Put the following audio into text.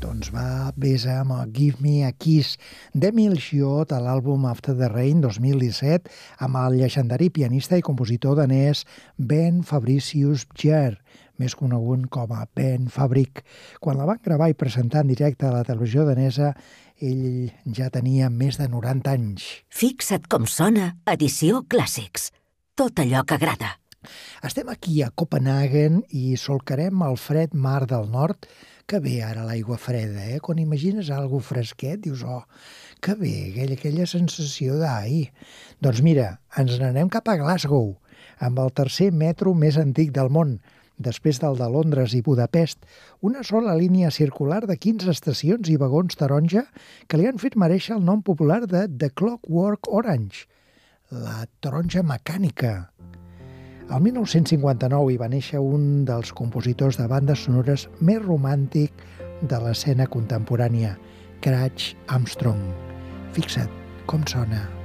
Doncs va vés amb el Give Me a Kiss d'Emil Chiot a l'àlbum After the Rain 2017 amb el llegendari pianista i compositor danès Ben Fabricius Bjerre, més conegut com a Ben Fabric. Quan la van gravar i presentar en directe a la televisió danesa, ell ja tenia més de 90 anys. Fixa't com sona Edició Clàssics. Tot allò que agrada. Estem aquí a Copenhagen i solcarem el fred mar del nord. Que bé ara l'aigua freda, eh? Quan imagines algo fresquet, dius, oh, que bé, aquella sensació d'ai. Doncs mira, ens n'anem cap a Glasgow, amb el tercer metro més antic del món, després del de Londres i Budapest, una sola línia circular de 15 estacions i vagons taronja que li han fet mereixer el nom popular de The Clockwork Orange, la taronja mecànica. El 1959 hi va néixer un dels compositors de bandes sonores més romàntic de l'escena contemporània, Craig Armstrong. Fixa't com sona.